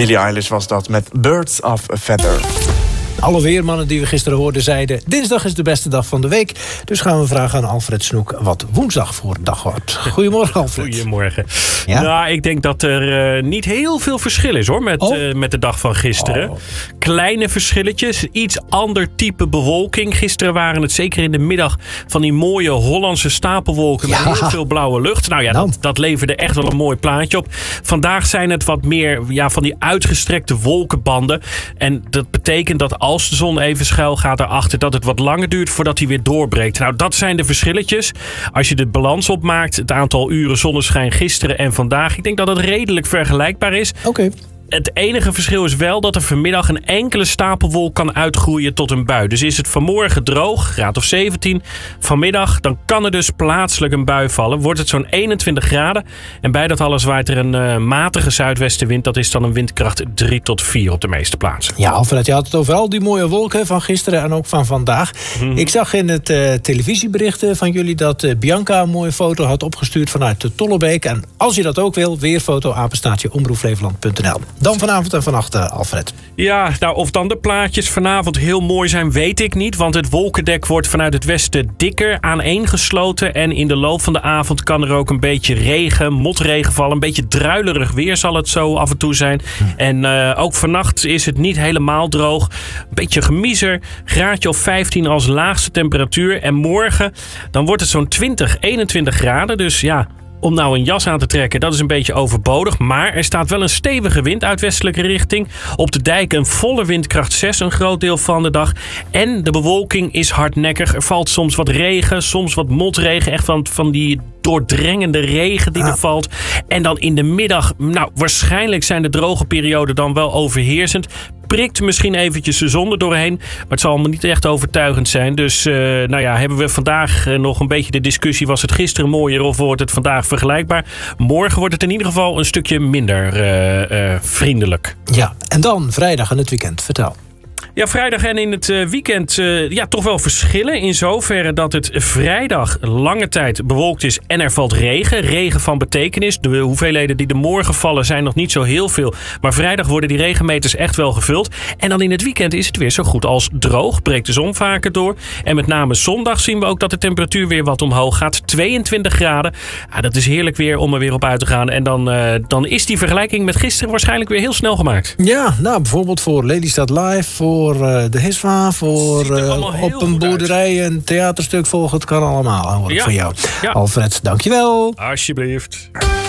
Billie Eilish was dat met Birds of a Feather. Alle weermannen die we gisteren hoorden zeiden... dinsdag is de beste dag van de week. Dus gaan we vragen aan Alfred Snoek wat woensdag voor een dag wordt. Goedemorgen, Alfred. Goedemorgen. Ja? Nou, ik denk dat er niet heel veel verschil is hoor met de dag van gisteren. Kleine verschilletjes, iets ander type bewolking. Gisteren waren het zeker in de middag van die mooie Hollandse stapelwolken... met heel veel blauwe lucht. Nou ja, dat leverde echt wel een mooi plaatje op. Vandaag zijn het wat meer van die uitgestrekte wolkenbanden. En dat betekent dat als de zon even schuil gaat erachter... dat het wat langer duurt voordat hij weer doorbreekt. Nou, dat zijn de verschilletjes. Als je de balans opmaakt, het aantal uren zonneschijn gisteren en vandaag... ik denk dat het redelijk vergelijkbaar is. Oké. Het enige verschil is wel dat er vanmiddag een enkele stapelwolk kan uitgroeien tot een bui. Dus is het vanmorgen droog, graad of 17. Vanmiddag, dan kan er dus plaatselijk een bui vallen. Wordt het zo'n 21 graden. En bij dat alles waait er een matige zuidwestenwind. Dat is dan een windkracht 3 tot 4 op de meeste plaatsen. Ja, Alfred, je had het over al die mooie wolken van gisteren en ook van vandaag. Ik zag in het televisiebericht van jullie dat Bianca een mooie foto had opgestuurd vanuit de Tollebeek. En als je dat ook wil, weerfoto @omroepflevoland.nl. Dan vanavond en vannacht, Alfred. Ja, nou of dan de plaatjes vanavond heel mooi zijn, weet ik niet. Want het wolkendek wordt vanuit het westen dikker aaneengesloten. En in de loop van de avond kan er ook een beetje regen, motregen vallen. Een beetje druilerig weer zal het zo af en toe zijn. En ook vannacht is het niet helemaal droog. Een beetje gemiezer. Graadje of 15 als laagste temperatuur. En morgen, dan wordt het zo'n 20, 21 graden. Dus ja... om nou een jas aan te trekken, dat is een beetje overbodig. Maar er staat wel een stevige wind uit westelijke richting. Op de dijk een volle windkracht 6 een groot deel van de dag. En de bewolking is hardnekkig. Er valt soms wat regen, soms wat motregen. Echt van die doordringende regen die er valt. En dan in de middag, nou waarschijnlijk zijn de droge perioden dan wel overheersend. Prikt misschien eventjes de zon er doorheen. Maar het zal allemaal niet echt overtuigend zijn. Dus hebben we vandaag nog een beetje de discussie. Was het gisteren mooier of wordt het vandaag vergelijkbaar? Morgen wordt het in ieder geval een stukje minder vriendelijk. Ja, en dan vrijdag en het weekend. Vertel. Ja, vrijdag en in het weekend toch wel verschillen. In zoverre dat het vrijdag lange tijd bewolkt is en er valt regen. Regen van betekenis. De hoeveelheden die er morgen vallen zijn nog niet zo heel veel. Maar vrijdag worden die regenmeters echt wel gevuld. En dan in het weekend is het weer zo goed als droog. Breekt de zon vaker door. En met name zondag zien we ook dat de temperatuur weer wat omhoog gaat. 22 graden. Ja, dat is heerlijk weer om er weer op uit te gaan. En dan is die vergelijking met gisteren waarschijnlijk weer heel snel gemaakt. Ja, nou bijvoorbeeld voor Lelystad Live, voor de Hiswa, voor op een boerderij een theaterstuk volgen. Het kan allemaal, hoor ik van jou. Ja. Alfred, dankjewel. Alsjeblieft.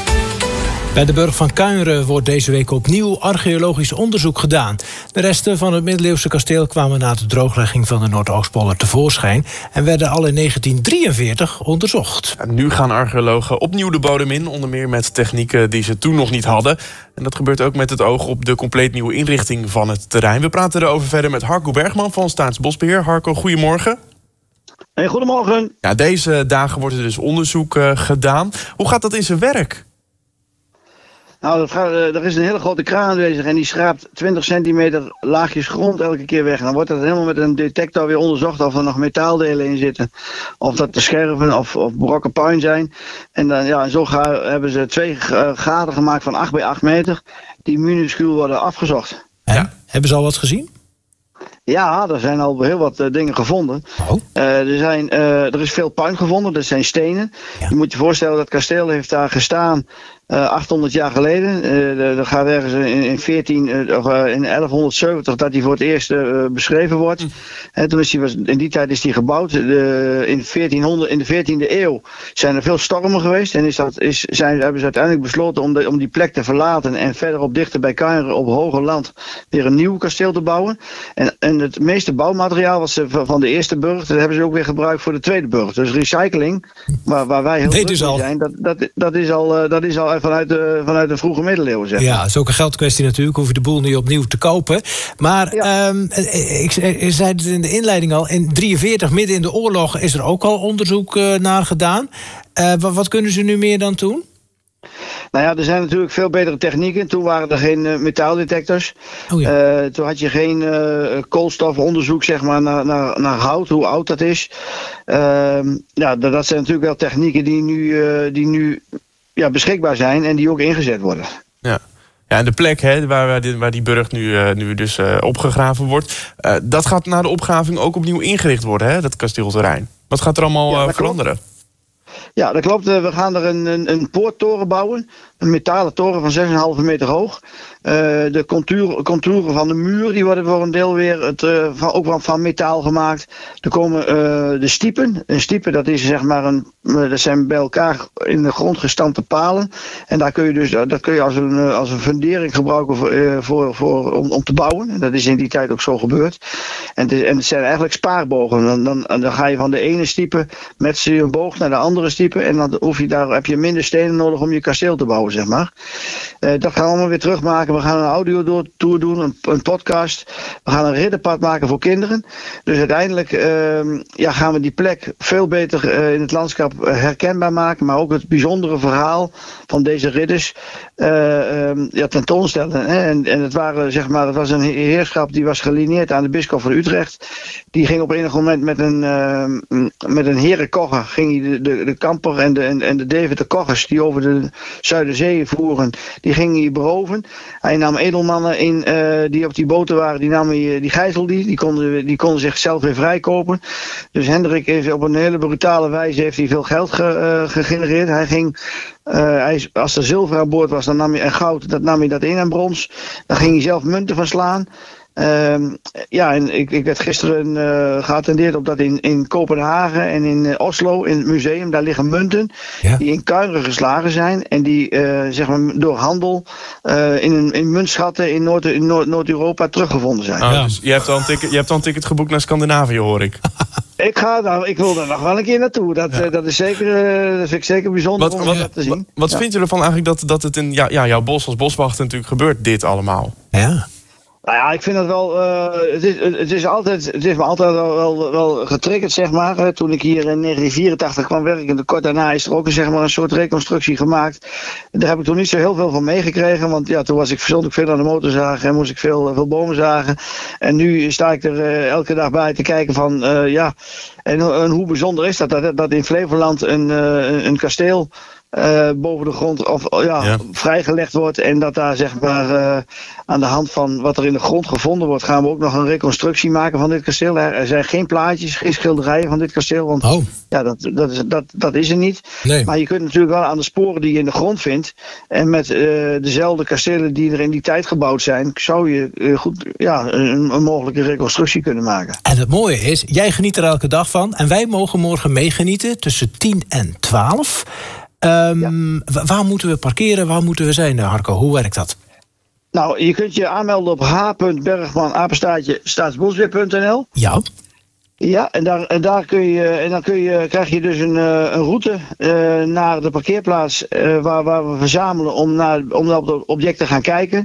Bij de burcht van Kuinre wordt deze week opnieuw archeologisch onderzoek gedaan. De resten van het middeleeuwse kasteel kwamen na de drooglegging van de Noordoostpolder tevoorschijn en werden al in 1943 onderzocht. En nu gaan archeologen opnieuw de bodem in, onder meer met technieken die ze toen nog niet hadden. En dat gebeurt ook met het oog op de compleet nieuwe inrichting van het terrein. We praten erover verder met Harco Bergman van Staatsbosbeheer. Harco, goedemorgen. Hey, goedemorgen. Ja, deze dagen wordt er dus onderzoek gedaan. Hoe gaat dat in zijn werk? Nou, er is een hele grote kraan aanwezig en die schraapt 20 centimeter laagjes grond elke keer weg. En dan wordt dat helemaal met een detector weer onderzocht of er nog metaaldelen in zitten. Of dat de scherven of brokken puin zijn. En dan, zo hebben ze 2 gaten gemaakt van 8 bij 8 meter. Die minuscuul worden afgezocht. En? Hebben ze al wat gezien? Ja, er zijn al heel wat dingen gevonden. Er is veel puin gevonden, dat zijn stenen. Ja. Je moet je voorstellen, dat kasteel heeft daar gestaan 800 jaar geleden. Er gaat ergens in 1170 dat hij voor het eerst beschreven wordt. Toen in die tijd is hij gebouwd. In de 14e eeuw zijn er veel stormen geweest. En hebben ze uiteindelijk besloten om die plek te verlaten en verderop dichter bij Kuinre op hoger land weer een nieuw kasteel te bouwen. En het meeste bouwmateriaal van de eerste burcht, dat hebben ze ook weer gebruikt voor de tweede burcht. Dus recycling, waar wij heel druk mee zijn, dat is al vanuit de vroege middeleeuwen. Zeg maar. Ja, dat is ook een geldkwestie natuurlijk. Hoef je de boel niet opnieuw te kopen. Maar ik zei het in de inleiding al, in 1943, midden in de oorlog, is er ook al onderzoek naar gedaan. Wat kunnen ze nu meer dan toen? Nou ja, er zijn natuurlijk veel betere technieken. Toen waren er geen metaaldetectors. Toen had je geen koolstofonderzoek, zeg maar, naar hout, hoe oud dat is. Dat zijn natuurlijk wel technieken die nu beschikbaar zijn en die ook ingezet worden. Ja. Ja, en de plek waar die burcht nu dus opgegraven wordt, dat gaat na de opgraving ook opnieuw ingericht worden, hè, dat kasteelterrein. Wat gaat er allemaal veranderen? Ja, dat klopt. We gaan er een poorttoren bouwen. Een metalen toren van 6,5 meter hoog. De contouren van de muur die worden voor een deel weer ook van metaal gemaakt. Er komen de stiepen. Een stiepen, dat is zeg maar dat zijn bij elkaar in de grond gestampte palen. En daar kun je dat kun je als een fundering gebruiken om te bouwen. En dat is in die tijd ook zo gebeurd. En het zijn eigenlijk spaarbogen. Dan ga je van de ene stiepen met een boog naar de andere stiepen. En dan heb je minder stenen nodig om je kasteel te bouwen, zeg maar. Dat gaan we allemaal weer terugmaken. We gaan een audio-tour doen, een podcast. We gaan een ridderpad maken voor kinderen. Dus uiteindelijk gaan we die plek veel beter in het landschap herkenbaar maken. Maar ook het bijzondere verhaal van deze ridders tentoonstellen. Hè? En het was een heerschap die was gelineerd aan de bisschop van Utrecht. Die ging op enig moment met een herenkogger, ging hij de kamper en de Deventer koggers die over de Zuiderzee voeren, die ging hij beroven. Hij nam edelmannen in die op die boten waren, die gijzelde die konden zichzelf weer vrijkopen. Dus Hendrik heeft op een hele brutale wijze veel geld gegenereerd. Als er zilver aan boord was en goud, nam hij dat in en brons. Dan ging hij zelf munten van slaan. En ik werd gisteren geattendeerd op dat in Kopenhagen en in Oslo, in het museum, daar liggen munten die in kuilen geslagen zijn en die door handel in muntschatten in Noord-Europa teruggevonden zijn. Dus je hebt al een ticket geboekt naar Scandinavië, hoor ik. Ik wil er nog wel een keer naartoe. Dat vind ik zeker bijzonder om dat te zien. Wat vindt u ervan eigenlijk dat het in jouw bos als boswachter natuurlijk gebeurt, dit allemaal? Ja. Nou ja, ik vind dat wel. Het heeft me altijd wel getriggerd, zeg maar. Toen ik hier in 1984 kwam werken, kort daarna is er ook een soort reconstructie gemaakt. Daar heb ik toen niet zo heel veel van meegekregen, want toen stond ik veel aan de motorzagen en moest ik veel bomen zagen. En nu sta ik er elke dag bij te kijken van en hoe bijzonder is dat in Flevoland een kasteel boven de grond vrijgelegd wordt en dat daar aan de hand van wat er in de grond gevonden wordt, gaan we ook nog een reconstructie maken van dit kasteel. Er zijn geen plaatjes, geen schilderijen van dit kasteel, want dat is er niet. Nee. Maar je kunt natuurlijk wel aan de sporen die je in de grond vindt en met dezelfde kastelen die er in die tijd gebouwd zijn, zou je goed een mogelijke reconstructie kunnen maken. En het mooie is, jij geniet er elke dag van en wij mogen morgen meegenieten tussen 10 en 12. Waar moeten we parkeren? Waar moeten we zijn, Harco? Hoe werkt dat? Nou, je kunt je aanmelden op h.bergman@staatsbosbeheer.nl. Ja. Ja, en daar krijg je dus een route naar de parkeerplaats waar we verzamelen om op het object te gaan kijken.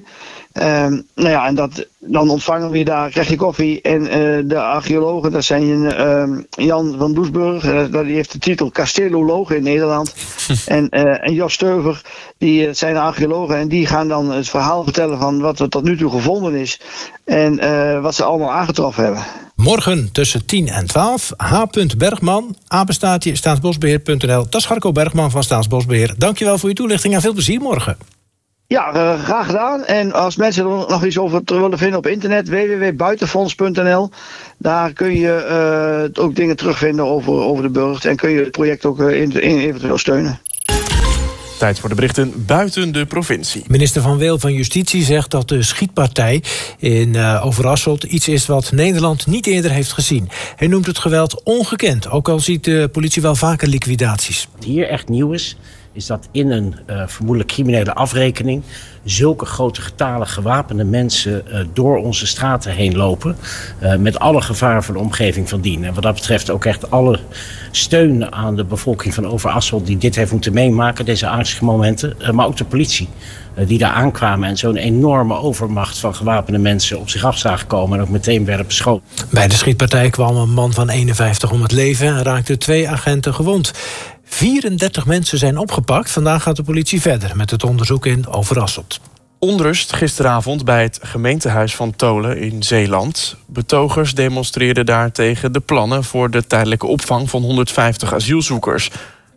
Dan ontvangen we daar, krijg je koffie en de archeologen, dat zijn Jan van Doesburg, die heeft de titel Kasteeloloog in Nederland. En Jos Steuver, die zijn archeologen en die gaan dan het verhaal vertellen van wat er tot nu toe gevonden is en wat ze allemaal aangetroffen hebben. Morgen tussen 10 en 12, h.bergman, @staatsbosbeheer.nl. Dat is Harco Bergman van Staatsbosbeheer. Dankjewel voor je toelichting en veel plezier morgen. Ja, graag gedaan. En als mensen er nog iets over willen vinden op internet, www.buitenfonds.nl. Daar kun je ook dingen terugvinden over de burcht en kun je het project ook eventueel steunen. Tijd voor de berichten buiten de provincie. Minister Van Weel van Justitie zegt dat de schietpartij in Overasselt iets is wat Nederland niet eerder heeft gezien. Hij noemt het geweld ongekend, ook al ziet de politie wel vaker liquidaties. Wat hier echt nieuw is dat in een vermoedelijk criminele afrekening zulke grote getalen gewapende mensen door onze straten heen lopen. Met alle gevaren voor de omgeving van dien. En wat dat betreft ook echt alle steun aan de bevolking van Overasselt die dit heeft moeten meemaken, deze angstige momenten. Maar ook de politie die daar aankwamen en zo'n enorme overmacht van gewapende mensen op zich af zagen komen en ook meteen werden beschoten. Bij de schietpartij kwam een man van 51 om het leven en raakten 2 agenten gewond. 34 mensen zijn opgepakt. Vandaag gaat de politie verder met het onderzoek in Overasselt. Onrust gisteravond bij het gemeentehuis van Tolen in Zeeland. Betogers demonstreerden daar tegen de plannen voor de tijdelijke opvang van 150 asielzoekers.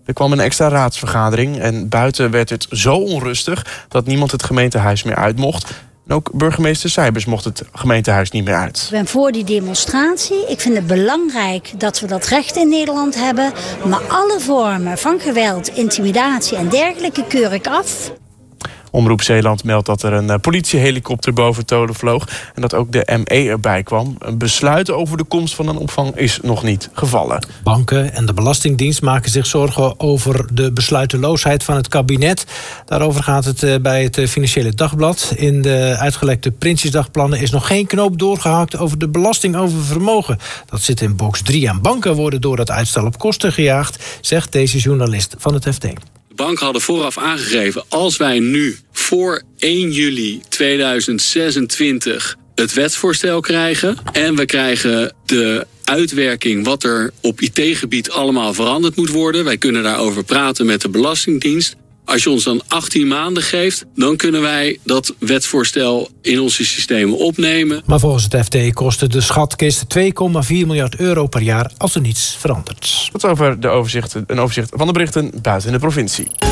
Er kwam een extra raadsvergadering en buiten werd het zo onrustig dat niemand het gemeentehuis meer uit mocht. En ook burgemeester Seibers mocht het gemeentehuis niet meer uit. Ik ben voor die demonstratie. Ik vind het belangrijk dat we dat recht in Nederland hebben. Maar alle vormen van geweld, intimidatie en dergelijke keur ik af. Omroep Zeeland meldt dat er een politiehelikopter boven Tolen vloog en dat ook de ME erbij kwam. Een besluit over de komst van een opvang is nog niet gevallen. Banken en de Belastingdienst maken zich zorgen over de besluiteloosheid van het kabinet. Daarover gaat het bij het Financiële Dagblad. In de uitgelekte Prinsjesdagplannen is nog geen knoop doorgehakt over de belasting over vermogen. Dat zit in box 3 en banken worden door dat uitstel op kosten gejaagd, zegt deze journalist van het FD. De banken hadden vooraf aangegeven, als wij nu voor 1 juli 2026 het wetsvoorstel krijgen en we krijgen de uitwerking wat er op IT-gebied allemaal veranderd moet worden. Wij kunnen daarover praten met de Belastingdienst. Als je ons dan 18 maanden geeft, dan kunnen wij dat wetsvoorstel in onze systemen opnemen. Maar volgens het FD kostte de schatkist 2,4 miljard euro per jaar als er niets verandert. Tot over een overzicht van de berichten buiten de provincie.